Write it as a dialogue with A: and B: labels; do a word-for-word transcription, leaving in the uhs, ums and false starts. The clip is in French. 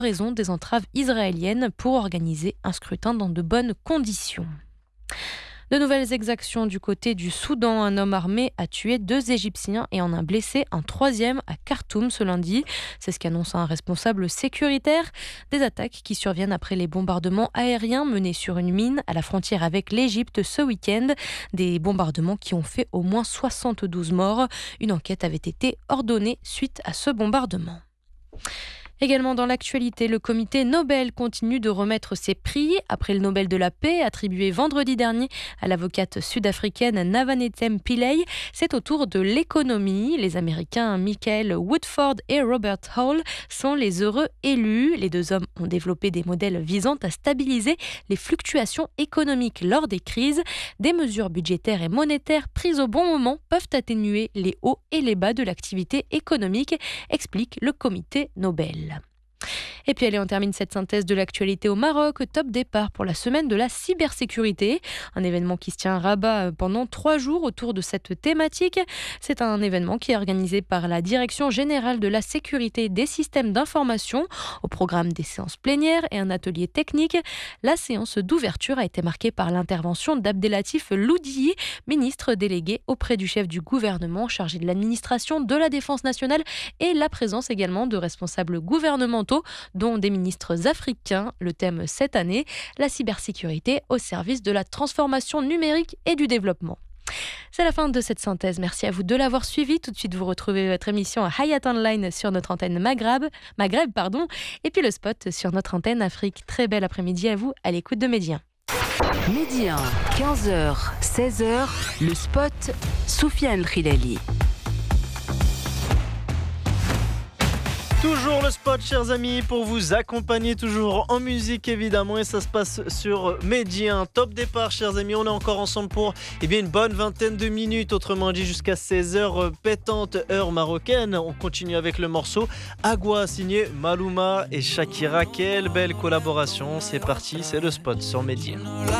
A: raison des entraves israéliennes pour organiser un scrutin dans de bonnes conditions. De nouvelles exactions du côté du Soudan. Un homme armé a tué deux Égyptiens et en a blessé un troisième à Khartoum ce lundi. C'est ce qu'annonce un responsable sécuritaire. Des attaques qui surviennent après les bombardements aériens menés sur une mine à la frontière avec l'Égypte ce week-end. Des bombardements qui ont fait au moins soixante-douze morts. Une enquête avait été ordonnée suite à ce bombardement. Également dans l'actualité, le comité Nobel continue de remettre ses prix. Après le Nobel de la paix, attribué vendredi dernier à l'avocate sud-africaine Navanethem Pillay, c'est au tour de l'économie. Les Américains Michael Woodford et Robert Hall sont les heureux élus. Les deux hommes ont développé des modèles visant à stabiliser les fluctuations économiques lors des crises. Des mesures budgétaires et monétaires prises au bon moment peuvent atténuer les hauts et les bas de l'activité économique, explique le comité Nobel. Et puis allez, on termine cette synthèse de l'actualité au Maroc. Top départ pour la semaine de la cybersécurité. Un événement qui se tient à Rabat pendant trois jours autour de cette thématique. C'est un événement qui est organisé par la Direction générale de la sécurité des systèmes d'information. Au programme des séances plénières et un atelier technique. La séance d'ouverture a été marquée par l'intervention d'Abdelatif Loudihi, ministre délégué auprès du chef du gouvernement chargé de l'administration de la défense nationale, et la présence également de responsables gouvernementaux dont des ministres africains. Le thème cette année, la cybersécurité au service de la transformation numérique et du développement. C'est la fin de cette synthèse. Merci à vous de l'avoir suivi. Tout de suite, vous retrouvez votre émission à Hayat Online sur notre antenne Maghreb, Maghreb pardon, et puis le spot sur notre antenne Afrique. Très bel après-midi à vous à l'écoute de Média.
B: Média, quinze heures, seize heures, le spot, Soufiane Khilali.
C: Toujours le spot, chers amis, pour vous accompagner toujours en musique évidemment, et ça se passe sur Média. Top départ, chers amis, on est encore ensemble pour eh bien, une bonne vingtaine de minutes, autrement dit jusqu'à seize heures pétante, heure marocaine. On continue avec le morceau Agua, signé Maluma et Shakira. Quelle belle collaboration, c'est parti, c'est le spot sur Média.